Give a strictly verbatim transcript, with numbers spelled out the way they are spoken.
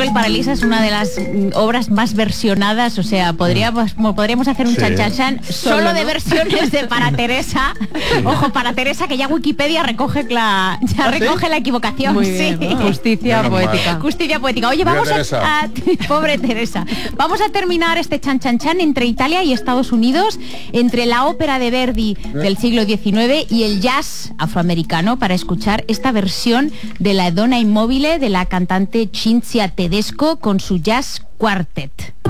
y Paralisa es una de las mm, obras más versionadas, o sea, podríamos, podríamos hacer un Sí. chan chan chan solo, Solo, de ¿no? versiones de Para Teresa. Ojo, Para Teresa, que ya Wikipedia recoge la, ya ¿Ah, sí? recoge la equivocación. Muy sí. bien. Justicia Menos mal. poética. Justicia poética. Oye, Mira, vamos Teresa. a, a- pobre Teresa. Vamos a terminar este chan chan chan entre Italia y Estados Unidos, entre la ópera de Verdi del siglo diecinueve y el jazz afroamericano, para escuchar esta versión de La Donna Immobile de la cantante Cinzia Tedesco con su Jazz Quartet.